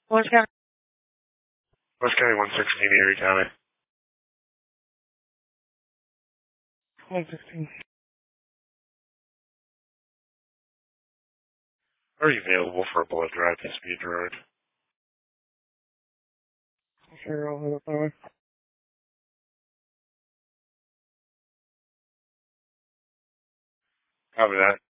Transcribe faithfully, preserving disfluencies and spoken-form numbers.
Orange County. Orange County one sixteen, Erie County. one sixteen. Are you available for a blood drive to Speed Road? Sure, I'll hit it that way. Copy that.